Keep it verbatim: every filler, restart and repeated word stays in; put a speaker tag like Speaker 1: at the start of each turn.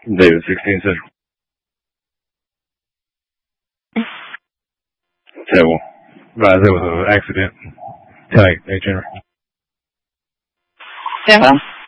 Speaker 1: David, sixteen Central. Terrible. Right, that was an accident. Tonight, hey, Jennifer.
Speaker 2: Yeah.